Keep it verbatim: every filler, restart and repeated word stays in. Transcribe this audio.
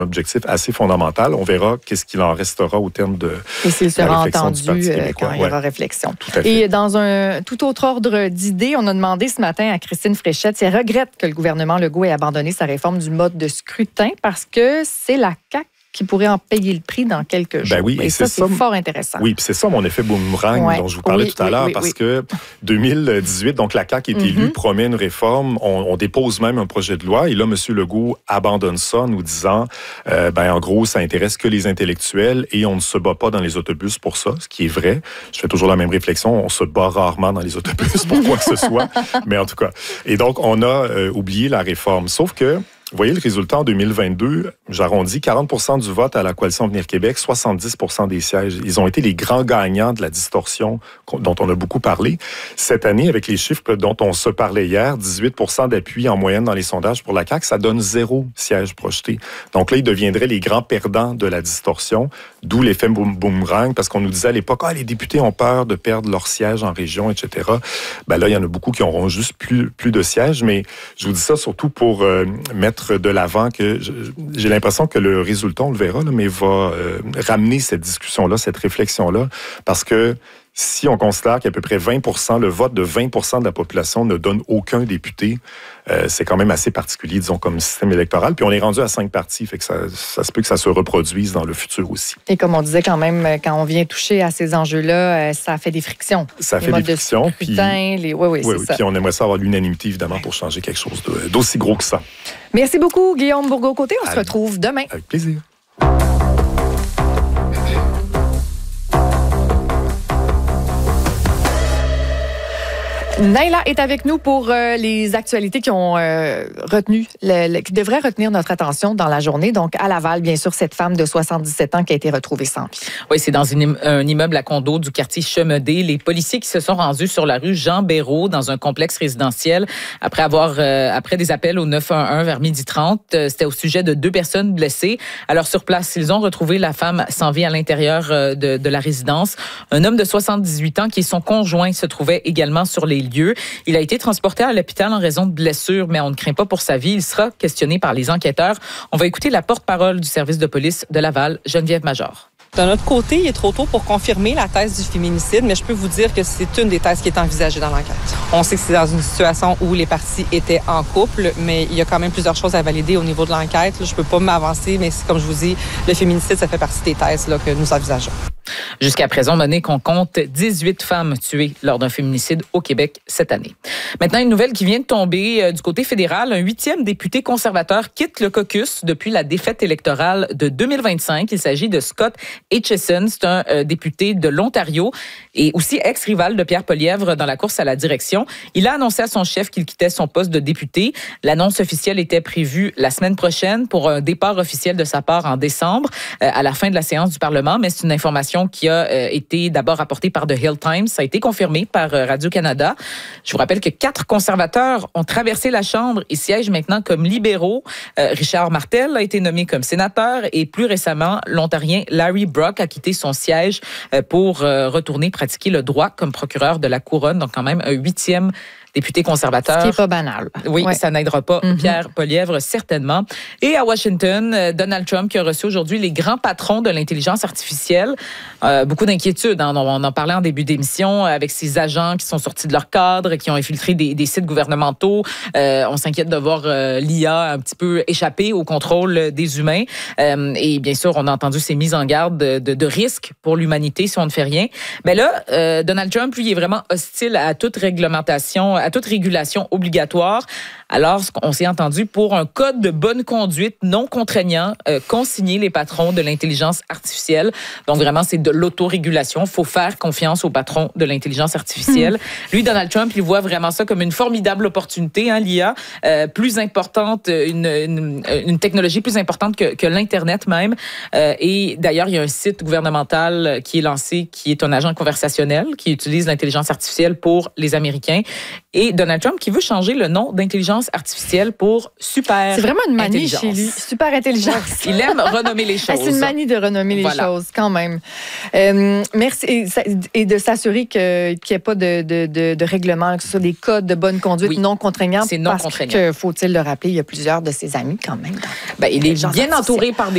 objectif assez fondamental. On verra qu'est-ce qu'il en restera au terme de Et s'il sera la entendu euh, quand il y aura ouais. réflexion. Tout à fait. Et dans un tout autre ordre d'idées, on a demandé ce matin à Christine Fréchette si elle regrette que le gouvernement Legault ait abandonné sa réforme du mode de scrutin parce que c'est la C A Q qui pourrait en payer le prix dans quelques jours. Ben oui, et, et ça, c'est, c'est fort intéressant. Oui, puis c'est ça mon effet boomerang ouais. dont je vous parlais oui, tout à oui, l'heure, oui, parce oui. que deux mille dix-huit, donc la C A Q est mm-hmm. élue, promet une réforme, on, on dépose même un projet de loi, et là, M. Legault abandonne ça en nous disant, euh, ben en gros, ça intéresse que les intellectuels, et on ne se bat pas dans les autobus pour ça, ce qui est vrai. Je fais toujours la même réflexion, on se bat rarement dans les autobus pour quoi que ce soit, mais en tout cas. Et donc, on a euh, oublié la réforme, sauf que vous voyez le résultat en deux mille vingt-deux, j'arrondis quarante pour cent du vote à la Coalition Avenir Québec, soixante-dix pour cent des sièges. Ils ont été les grands gagnants de la distorsion dont on a beaucoup parlé. Cette année, avec les chiffres dont on se parlait hier, dix-huit pour cent d'appui en moyenne dans les sondages pour la C A Q, ça donne zéro siège projeté. Donc là, ils deviendraient les grands perdants de la distorsion, d'où l'effet boomerang, parce qu'on nous disait à l'époque, ah, les députés ont peur de perdre leur siège en région, et cetera. Ben là, il y en a beaucoup qui auront juste plus, plus de sièges, mais je vous dis ça surtout pour euh, mettre de l'avant que j'ai l'impression que le résultat, on le verra, là, mais va euh, ramener cette discussion-là, cette réflexion-là, parce que si on considère qu'à peu près vingt pour cent, le vote de vingt pour cent de la population ne donne aucun député, euh, c'est quand même assez particulier, disons, comme système électoral. Puis on est rendu à cinq partis, fait que ça, ça se peut que ça se reproduise dans le futur aussi. Et comme on disait quand même, quand on vient toucher à ces enjeux-là, ça fait des frictions. Ça les fait modes des frictions. De scrutin, puis, les... Oui, oui, oui, c'est oui, ça. Puis on aimerait ça avoir l'unanimité, évidemment, pour changer quelque chose de, d'aussi gros que ça. Merci beaucoup, Guillaume Bourgault-Côté. On Allez. se retrouve demain. Avec plaisir. Naila est avec nous pour euh, les actualités qui ont euh, retenu, le, le, qui devraient retenir notre attention dans la journée. Donc, à Laval, bien sûr, cette femme de soixante-dix-sept ans qui a été retrouvée sans vie. Oui, c'est dans une, un immeuble à condo du quartier Chemedé. Les policiers qui se sont rendus sur la rue Jean-Béraud dans un complexe résidentiel après avoir, euh, après des appels au neuf un un vers midi trente. Euh, c'était au sujet de deux personnes blessées. Alors, sur place, ils ont retrouvé la femme sans vie à l'intérieur euh, de, de la résidence. Un homme de soixante-dix-huit ans qui est son conjoint se trouvait également sur les lieux. Il a été transporté à l'hôpital en raison de blessures, mais on ne craint pas pour sa vie. Il sera questionné par les enquêteurs. On va écouter la porte-parole du service de police de Laval, Geneviève Major. D'un autre côté, il est trop tôt pour confirmer la thèse du féminicide, mais je peux vous dire que c'est une des thèses qui est envisagée dans l'enquête. On sait que c'est dans une situation où les parties étaient en couple, mais il y a quand même plusieurs choses à valider au niveau de l'enquête. Je peux pas m'avancer, mais comme je vous dis, le féminicide, ça fait partie des thèses là, que nous envisageons. Jusqu'à présent, Monique, on compte dix-huit femmes tuées lors d'un féminicide au Québec cette année. Maintenant, une nouvelle qui vient de tomber euh, du côté fédéral. Un huitième député conservateur quitte le caucus depuis la défaite électorale de deux mille vingt-cinq. Il s'agit de Scott Aitchison. C'est un euh, député de l'Ontario et aussi ex-rival de Pierre Poilievre dans la course à la direction. Il a annoncé à son chef qu'il quittait son poste de député. L'annonce officielle était prévue la semaine prochaine pour un départ officiel de sa part en décembre, euh, à la fin de la séance du Parlement, mais c'est une information qui a euh, été d'abord rapportée par The Hill Times. Ça a été confirmé par euh, Radio-Canada. Je vous rappelle que quatre conservateurs ont traversé la Chambre et siègent maintenant comme libéraux. Euh, Richard Martel a été nommé comme sénateur et plus récemment, l'Ontarien Larry Brock a quitté son siège euh, pour euh, retourner pratiquer le droit comme procureur de la Couronne. Donc quand même un huitième député conservateur. Ce qui n'est pas banal. Oui, ouais. Ça n'aidera pas mm-hmm. Pierre Poilievre, certainement. Et à Washington, Donald Trump qui a reçu aujourd'hui les grands patrons de l'intelligence artificielle. Euh, beaucoup d'inquiétudes. Hein. On en parlait en début d'émission avec ces agents qui sont sortis de leur cadre, qui ont infiltré des, des sites gouvernementaux. Euh, on s'inquiète de voir euh, l'I A un petit peu échapper au contrôle des humains. Euh, et bien sûr, on a entendu ces mises en garde de, de, de risques pour l'humanité si on ne fait rien. Mais là, euh, Donald Trump, lui, est vraiment hostile à toute réglementation, à toute régulation obligatoire. Alors, on s'est entendu pour un code de bonne conduite non contraignant, euh, consigner les patrons de l'intelligence artificielle. Donc, vraiment, c'est de l'autorégulation. Il faut faire confiance aux patrons de l'intelligence artificielle. Mmh. Lui, Donald Trump, il voit vraiment ça comme une formidable opportunité, hein, l'I A, euh, plus importante, une, une, une technologie plus importante que, que l'Internet même. Euh, et d'ailleurs, il y a un site gouvernemental qui est lancé, qui est un agent conversationnel, qui utilise l'intelligence artificielle pour les Américains. Et Donald Trump qui veut changer le nom d'intelligence artificielle pour super. C'est vraiment une manie chez lui. Super intelligence. Il aime renommer les choses. C'est une manie de renommer les voilà. choses, quand même. Euh, merci. Et, et de s'assurer que, qu'il n'y ait pas de, de, de, de règlement, que ce soit des codes de bonne conduite oui. non contraignants. C'est non parce contraignant. que, faut-il le rappeler, il y a plusieurs de ses amis, quand même. Ben, il est bien entouré par des